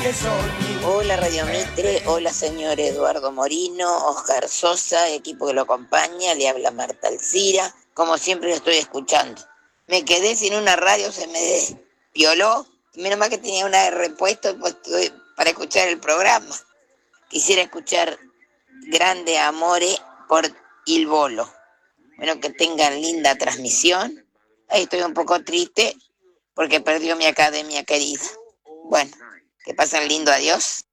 Hola Radio Mitre, hola señor Eduardo Morino, Oscar Sosa, equipo que lo acompaña, le habla Marta Alcira, como siempre lo estoy escuchando. Me quedé sin una radio, se me despioló, menos mal que tenía una de repuesto pues, para escuchar el programa. Quisiera escuchar Grande Amore por Il Bolo. Bueno, que tengan linda transmisión. Ahí estoy un poco triste porque perdió mi academia querida. Bueno, que pasen lindo, adiós.